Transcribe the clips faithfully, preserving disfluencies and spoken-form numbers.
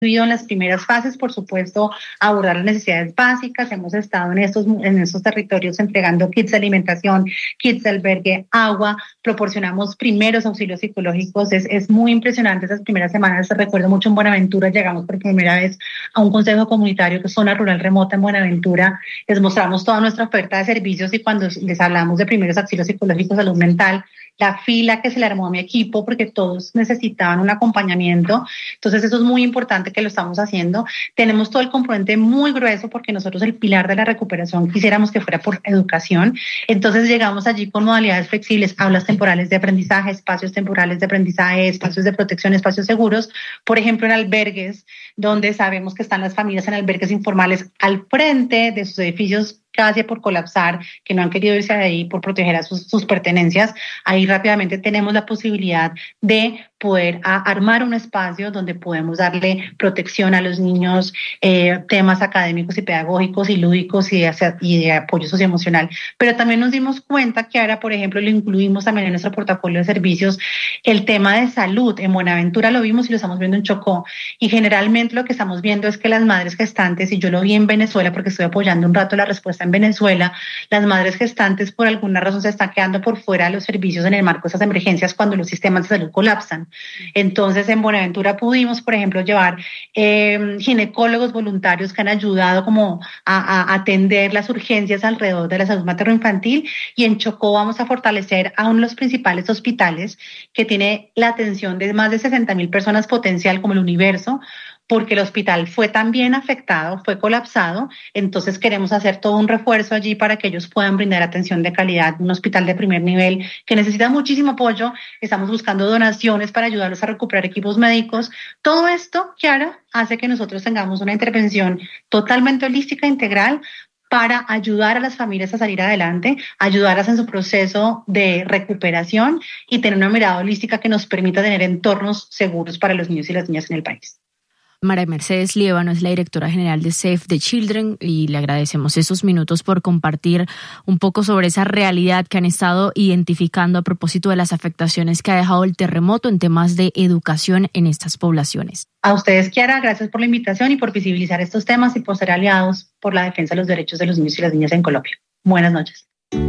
en las primeras fases, por supuesto, abordar las necesidades básicas. Hemos estado en estos, en estos territorios entregando kits de alimentación, kits de albergue, agua, proporcionamos primeros auxilios psicológicos. Es, es muy impresionante esas primeras semanas. Recuerdo mucho en Buenaventura, llegamos por primera vez a un consejo comunitario que es zona rural remota en Buenaventura. Les mostramos toda nuestra oferta de servicios y cuando les hablamos de primeros auxilios psicológicos, salud mental, la fila que se le armó a mi equipo porque todos necesitaban un acompañamiento. Entonces eso es muy importante que lo estamos haciendo. Tenemos todo el componente muy grueso porque nosotros el pilar de la recuperación quisiéramos que fuera por educación. Entonces llegamos allí con modalidades flexibles, aulas temporales de aprendizaje, espacios temporales de aprendizaje, espacios de protección, espacios seguros. Por ejemplo, en albergues, donde sabemos que están las familias en albergues informales al frente de sus edificios casi por colapsar, que no han querido irse de ahí por proteger a sus, sus pertenencias. Ahí rápidamente tenemos la posibilidad de poder a, armar un espacio donde podemos darle protección a los niños, eh, temas académicos y pedagógicos y lúdicos y de, y de apoyo socioemocional. Pero también nos dimos cuenta que ahora, por ejemplo, lo incluimos también en nuestro portafolio de servicios, el tema de salud. En Buenaventura lo vimos y lo estamos viendo en Chocó. Y generalmente lo que estamos viendo es que las madres gestantes, y yo lo vi en Venezuela porque estoy apoyando un rato la respuesta en Venezuela, las madres gestantes por alguna razón se están quedando por fuera de los servicios en el marco de esas emergencias cuando los sistemas de salud colapsan. Entonces en Buenaventura pudimos, por ejemplo, llevar eh, ginecólogos voluntarios que han ayudado como a, a atender las urgencias alrededor de la salud materno-infantil, y en Chocó vamos a fortalecer a uno de los principales hospitales que tiene la atención de más de sesenta mil personas potencial como el Universo, porque el hospital fue también afectado, fue colapsado. Entonces queremos hacer todo un refuerzo allí para que ellos puedan brindar atención de calidad, un hospital de primer nivel que necesita muchísimo apoyo. Estamos buscando donaciones para ayudarlos a recuperar equipos médicos. Todo esto, Kiara, hace que nosotros tengamos una intervención totalmente holística, integral, para ayudar a las familias a salir adelante, ayudarlas en su proceso de recuperación y tener una mirada holística que nos permita tener entornos seguros para los niños y las niñas en el país. María Mercedes Liévano es la directora general de Save the Children y le agradecemos esos minutos por compartir un poco sobre esa realidad que han estado identificando a propósito de las afectaciones que ha dejado el terremoto en temas de educación en estas poblaciones. A ustedes, Kiara, gracias por la invitación y por visibilizar estos temas y por ser aliados por la defensa de los derechos de los niños y las niñas en Colombia. Buenas noches.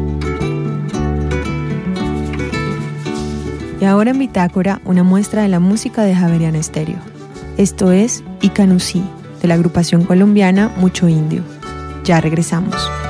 Y ahora en Bitácora, una muestra de la música de Javeriana Estéreo. Esto es Icanusí, de la agrupación colombiana Mucho Indio. Ya regresamos.